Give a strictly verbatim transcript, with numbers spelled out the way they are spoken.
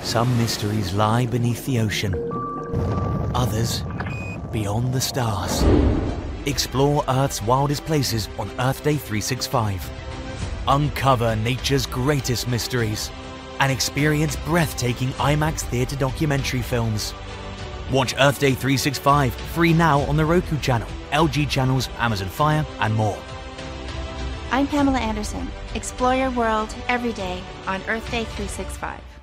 Some mysteries lie beneath the ocean, others beyond the stars. Explore Earth's wildest places on Earth Day three sixty-five. Uncover nature's greatest mysteries and experience breathtaking IMAX theater documentary films. Watch Earth Day three sixty-five free now on the Roku channel, L G channels, Amazon Fire, and more. I'm Pamela Anderson. Explore your world every day on Earth Day three sixty-five.